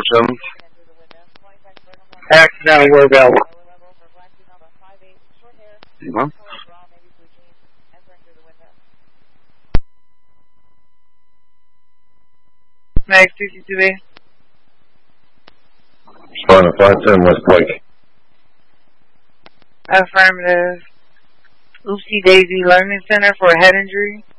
7. Accidental word valve. Huh? Max 62B. Respond to 510 West Pike. Affirmative. Oopsie Daisy Learning Center for a head injury.